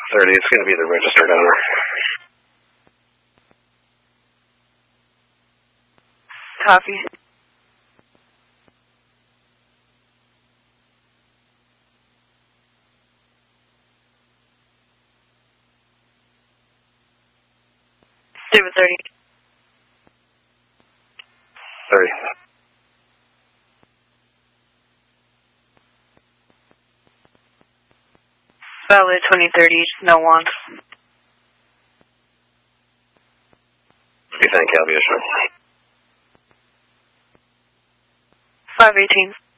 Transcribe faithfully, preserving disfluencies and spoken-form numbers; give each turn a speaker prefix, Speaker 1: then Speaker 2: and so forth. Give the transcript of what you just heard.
Speaker 1: thirty, it's going to be the registered owner.
Speaker 2: Copy. David thirty.
Speaker 1: thirty.
Speaker 2: Valid twenty thirty, no one.
Speaker 1: Okay, thank you. I'll be assured.
Speaker 2: five eighteen.